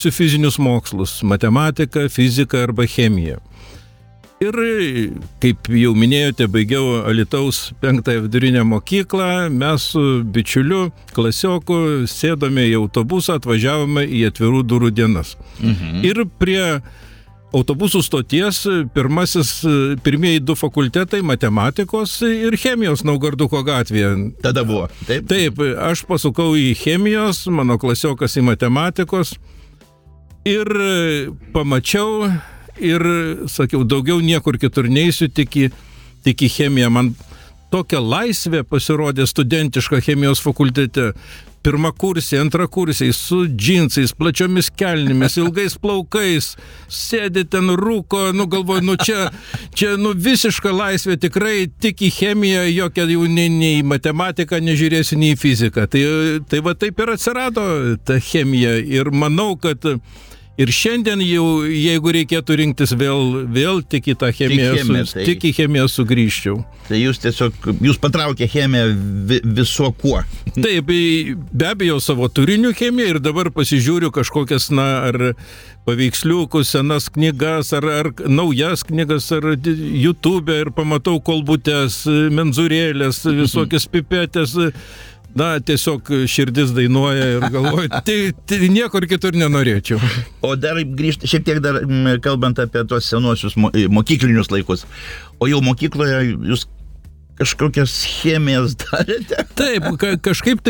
fizinius mokslus – matematiką, fiziką arba chemiją. Ir, kaip jau minėjote, baigiau Alytaus 5-ąją vidurinę mokyklą, mes su bičiuliu, klasioku, sėdome į autobusą, atvažiavome į atvirų durų dienas. Ir prie autobusų stoties pirmieji 2 fakultetai – matematikos ir chemijos Naugarduko gatvėje. Tada buvo, taip? Taip, aš pasukau į chemijos, mano klasiokas į matematikos ir pamačiau ir sakiau, daugiau niekur kitur neisiu, tik į chemiją. Man tokia laisvė pasirodė studentiška chemijos fakultete. Pirmakursiai, antrakursiai, su džinsais, plačiomis kelnėmis, ilgais plaukais, sėdi ten rūko, galvoju, čia visiška laisvė, tikrai tik į chemiją, jokia jau nei į matematiką nežiūrėsiu, nei į fiziką. Tai va taip ir atsirado ta chemija ir manau, kad ir šiandien jau, jeigu reikėtų rinktis vėl tik į tą chemiją, tik į chemiją sugrįžčiau. Tai jūs patraukė chemiją viso kuo? Taip, be abejo savo turinių chemiją ir dabar pasižiūriu kažkokias, ar paveiksliukus, senas knygas, ar naujas knygas, ar YouTube ir pamatau kolbutės, menzurėlės, visokias pipetės. Tiesiog širdis dainuoja ir galvoju, tai niekur kitur nenorėčiau. O dar šiek tiek dar kalbant apie tos senuosius mokyklinius laikus, o jau mokykloje jūs kažkokias chemijas darėte? Taip, kažkaip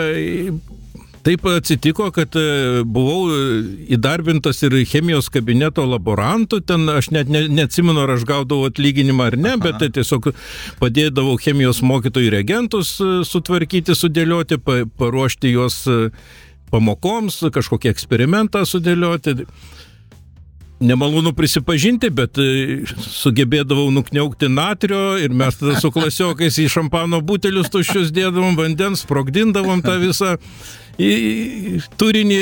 taip atsitiko, kad buvau įdarbintas ir chemijos kabineto laborantų, ten aš net neatsimenu, ar aš gaudavau atlyginimą ar ne, bet tiesiog padėdavau chemijos mokytojų reagentus sutvarkyti, sudėlioti, paruošti juos pamokoms, kažkokį eksperimentą sudėlioti. Nemalonu prisipažinti, bet sugebėdavau nukniaukti natrio ir mes tada su klasiokais į šampano butelius tuščius dėdavom, vandens, sprogdindavom tą visą turinį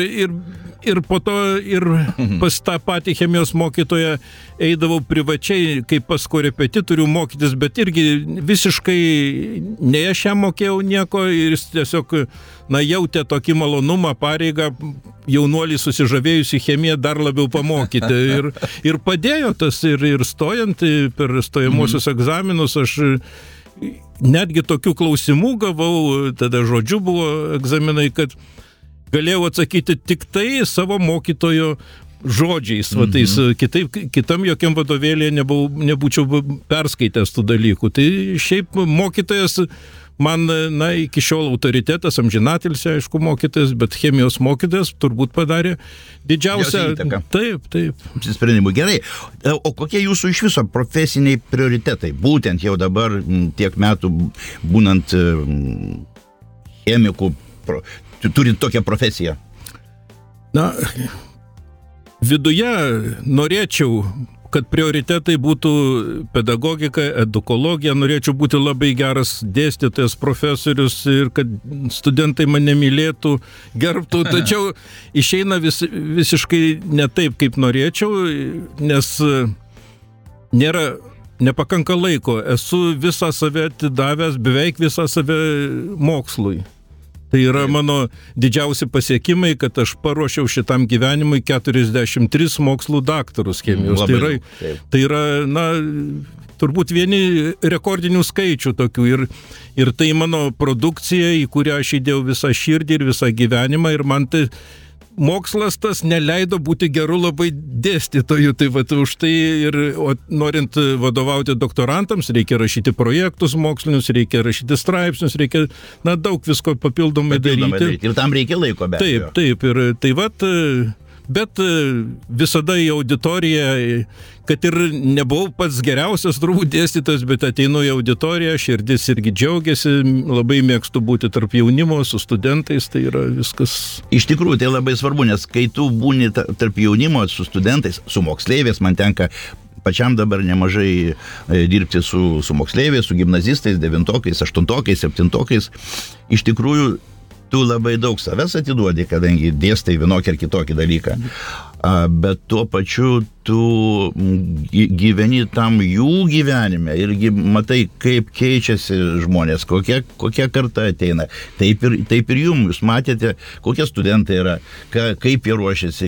ir po to ir pas tą patį chemijos mokytoją eidavau privačiai, kaip pas korepetitorių mokytis, bet irgi visiškai ne aš jam mokėjau nieko ir jis tiesiog jautė tokį malonumą, pareigą jaunuolį susižavėjusi chemiją dar labiau pamokyti ir padėjo tas ir stojant per stojamuosius egzaminus aš netgi tokių klausimų gavau, tada žodžiu buvo egzaminai, kad galėjau atsakyti tik tai savo mokytojo žodžiais, kitam jokiam vadovėlėje nebūčiau perskaitęs tų dalykų. Tai šiaip mokytojas man, iki šiol autoritetas, amžinatilsė, aišku, mokytojas, bet chemijos mokytojas turbūt padarė didžiausią įtaką. Taip. Apsisprendimų. Gerai. O kokie jūsų iš viso profesiniai prioritetai? Būtent jau dabar tiek metų būnant chemikų, turint tokią profesiją? Viduje norėčiau, kad prioritetai būtų pedagogika, edukologija, norėčiau būti labai geras dėstytojas, profesorius ir kad studentai mane mylėtų, gerbtų, tačiau išeina visiškai ne taip, kaip norėčiau, nes nepakanka laiko, esu visą save atidavęs, beveik visą save mokslui. Tai yra mano didžiausi pasiekimai, kad aš paruošiau šitam gyvenimui 43 mokslų daktarus chemijos. Tai yra, turbūt vieni rekordinių skaičių tokių ir tai mano produkcija, į kurią aš įdėjau visą širdį ir visą gyvenimą ir man tai mokslas tas neleido būti geru labai dėstytoju, tai už tai ir norint vadovauti doktorantams, reikia rašyti projektus mokslinius, reikia rašyti straipsnius, reikia daug visko papildomai daryti. Ir tam reikia laiko be abejo. Taip, ir bet visada į auditoriją, kad ir nebuvau pats geriausias turbūt dėstytojas, bet ateinu į auditoriją, širdis irgi džiaugiasi, labai mėgstu būti tarp jaunimo, su studentais, tai yra viskas. Iš tikrųjų, tai labai svarbu, nes kai tu būni tarp jaunimo, su studentais, su moksleiviais, man tenka pačiam dabar nemažai dirbti su moksleiviais, su gimnazistais, 9-okais, 8-okais, 7-okais. Iš tikrųjų, tu labai daug savęs atiduodi, kadangi dėstai vienokį ar kitokį dalyką. bet tuo pačiu tu gyveni tam jų gyvenime irgi matai, kaip keičiasi žmonės, kokia karta ateina. Taip ir jums matėte, kokie studentai yra, kaip jie ruošiasi,